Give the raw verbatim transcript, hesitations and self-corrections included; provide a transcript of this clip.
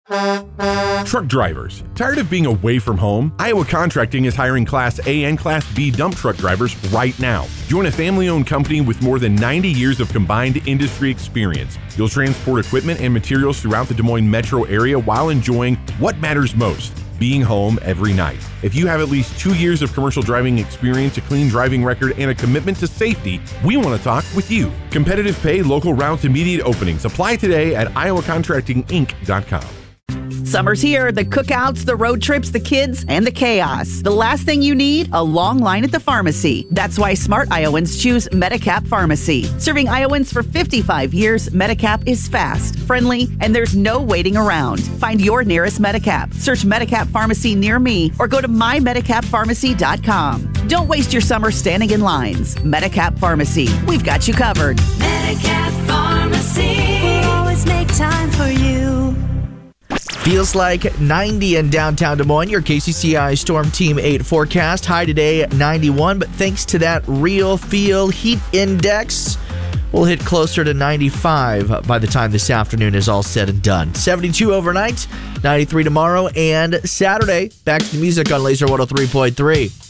Truck drivers, tired of being away from home? Iowa Contracting is hiring Class A and Class B dump truck drivers right now. Join a family-owned company with more than ninety years of combined industry experience. You'll transport equipment and materials throughout the Des Moines metro area while enjoying what matters most, being home every night. If you have at least two years of commercial driving experience, a clean driving record, and a commitment to safety, we want to talk with you. Competitive pay, local routes, immediate openings. Apply today at iowa contracting inc dot com. Summer's here, the cookouts, the road trips, the kids, and the chaos. The last thing you need, a long line at the pharmacy. That's why smart Iowans choose Medicap Pharmacy. Serving Iowans for fifty-five years, Medicap is fast, friendly, and there's no waiting around. Find your nearest Medicap. Search Medicap Pharmacy near me or go to my medicap pharmacy dot com. Don't waste your summer standing in lines. Medicap Pharmacy. We've got you covered. Medicap Pharmacy. We'll always make time for you. Feels like ninety in downtown Des Moines. Your K C C I Storm Team eight forecast. High today at ninety-one, but thanks to that real feel heat index, we'll hit closer to ninety-five by the time this afternoon is all said and done. seventy-two overnight, ninety-three tomorrow, and Saturday. Back to the music on Laser one oh three point three.